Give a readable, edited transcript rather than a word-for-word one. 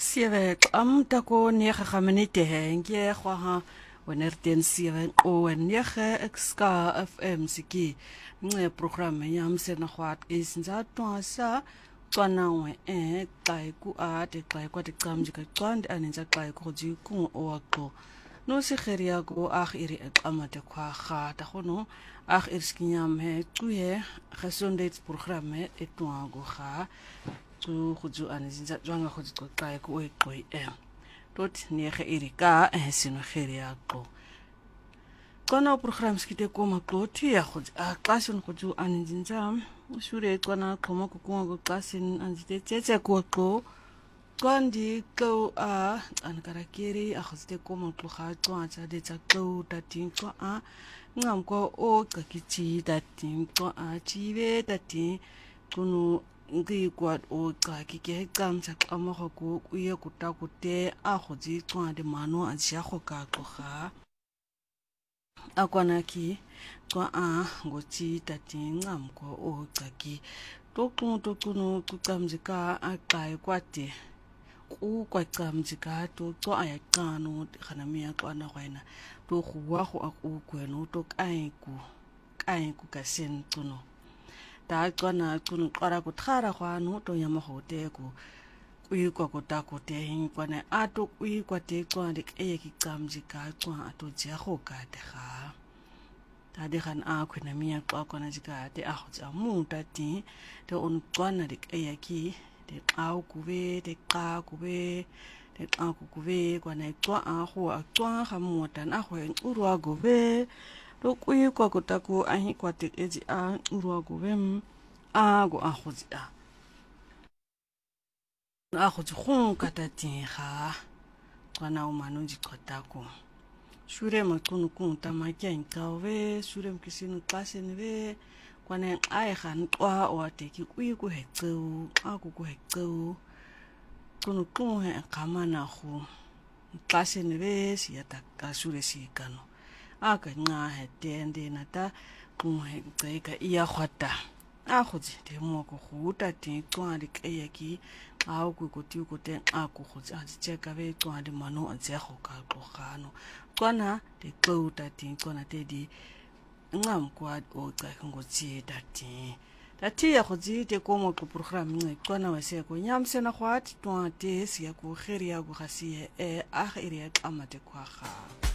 7 tako 9 minute henge gwaha wanneer ten 7 o 9 ska FM siki nge program yam sena gwat is nzatwa sa twanangwe xai ku a te xai kwa te qamjika qwand anenza xai ku ji ku oaqo no se kheria go ag iri xamate kwa ga ta gono ag irskinyam he tuye gesondheidsprogram etwa go ga tu khuju anizinza jwanga khuju xai ku eqoi tot nege irika sino kheria go kona program skite koma kloti ya khuju qasun khuju anizinza shure kona khoma ku ku qasin anjite tsetse ko ko kwandi ko ankarakiri akhste koma tluha twa tsa de tsa ko tatin ko ngam ko o kakichi tatin ko chive tatin kunu ngi kwat o kakike kam tsa kama ko kuye kutakute akhoji twa de mano ansia kho ka tloha akwanaki ko ngochi tatin ngam ko o kaki tokunu kukamjika aqai kwate ku kwaqamjika to ayaqano khanamia kwana kwaina to khuwa khu akukweno to kai ku kasen tuno ta kwana tunu qara ku thara kwano to yama hote ku uyikwa kotakote kwana ato uyikwa te kwande eyekiqamjika kwa ato jaho kate kha ta de khan akhwena mia kwana jika te ahotsa muta ti te on kwana de eyaki te qau kube te qa kube te qa kube kwana twa aho atwa khamota na hwe urwa gobe to kuyikwa kotaku ahi kwate eji urwa gobe go ahoji ahoji khon katati kha kwana umanunji kotaku shure makunu kunta maken kawe shure mkisinu klasen we kwana ai khan twa o teki ku hetseu ku hetseu kunu he kamana khu klasen we siyata ka shure sikano aka nga he tende nata he tseka iya khwata akhuji te moko khuta ti twali kayaki ku ti ku te aku khuji cheka be twali mano anzekho ka khano kwana te kouta ti kwana te di ngam kwad o tsaka ngochi tati ya khuji te komo ku program ngi kwana wase ko nyamse na khwat twate siya ku kheria go khasiye iriya amate kwa kha